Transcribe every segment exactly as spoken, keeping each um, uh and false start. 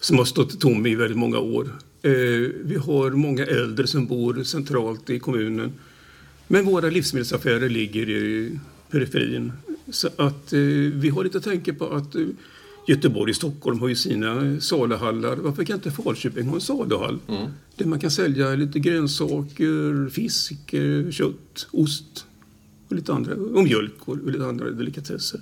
som har stått tom i väldigt många år. Eh, vi har många äldre som bor centralt i kommunen. Men våra livsmedelsaffärer ligger i periferin. Så att eh, vi har lite att tänka på att eh, Göteborg och Stockholm har ju sina saluhallar. Varför kan inte Falköping ha en saluhall? Mm. Där man kan sälja lite grönsaker, fisk, kött, ost och lite andra, och mjölk och lite andra delikatesser.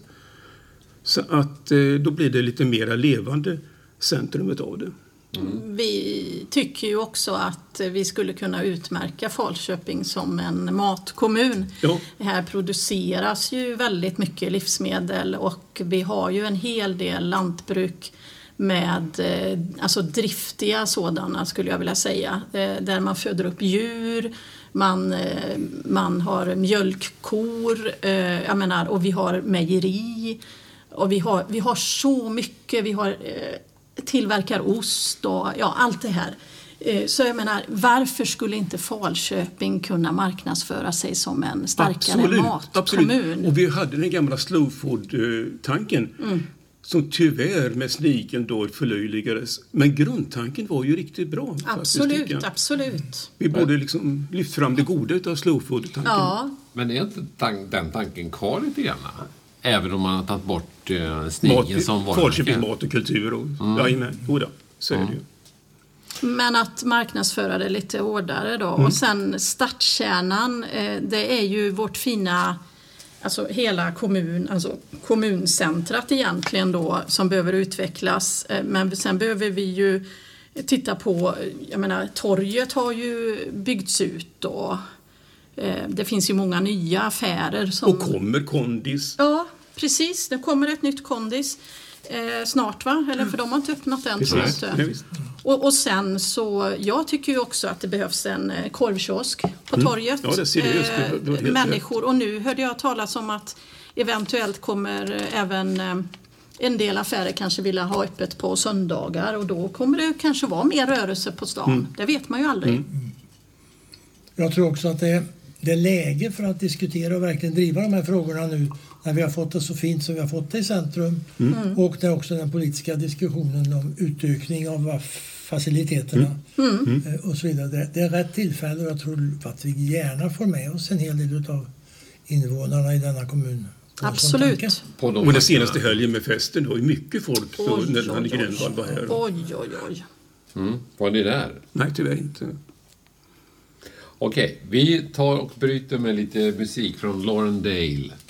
Så att då blir det lite mer levande centrumet av det. Mm. Vi tycker ju också att vi skulle kunna utmärka Falköping som en matkommun. Ja. Här produceras ju väldigt mycket livsmedel och vi har ju en hel del lantbruk med alltså driftiga sådana skulle jag vilja säga. Där man föder upp djur, man, man har mjölkkor, jag menar, och vi har mejeri och vi har, vi har så mycket, vi har tillverkar ost och ja, allt det här. Så jag menar, varför skulle inte Falköping kunna marknadsföra sig som en starkare absolut, matkommun? Absolut. Och vi hade den gamla slow food-tanken mm. som tyvärr med sniken då förlöjligades. Men grundtanken var ju riktigt bra. Absolut, faktiskt, absolut. Vi borde liksom lyft fram det goda av slow food-tanken. Ja. Men är inte tank, den tanken kvar lite grann? Även om man har tagit bort uh, snigen mat, som var Falköping mat och kultur. Och, mm. Ja, men, goda, så mm. är det ju. Men att marknadsföra det lite hårdare då. Mm. Och sen stadskärnan, eh, det är ju vårt fina, alltså hela kommun, alltså kommuncentrat egentligen då som behöver utvecklas. Eh, men sen behöver vi ju titta på, jag menar, torget har ju byggts ut och eh, det finns ju många nya affärer. Som... Och kommer kondis. Ja, precis. Det kommer ett nytt kondis. Eh, snart va? Eller för de har inte öppnat än. Precis. Ja, och, och sen så, jag tycker ju också att det behövs en korvkiosk på mm. torget. Ja, det ser just det. Det var helt människor. rätt. Och nu hörde jag talas om att eventuellt kommer även en del affärer kanske vilja ha öppet på söndagar. Och då kommer det kanske vara mer rörelse på stan. Mm. Det vet man ju aldrig. Mm. Jag tror också att det är, det är läge för att diskutera och verkligen driva de här frågorna nu. När vi har fått det så fint som vi har fått det i centrum. Mm. Och det är också den politiska diskussionen om utökning av faciliteterna mm. och så vidare. Det, det är rätt tillfälle och jag tror att vi gärna får med oss en hel del av invånarna i denna kommun. Absolut. Och den senaste helgen med festen var ju mycket folk då, oj, när Hanne oj, Grönvall var här. Oj, oj, oj. Mm. Var ni där? Nej, tyvärr inte. Okej, vi tar och bryter med lite musik från Lauren Dale.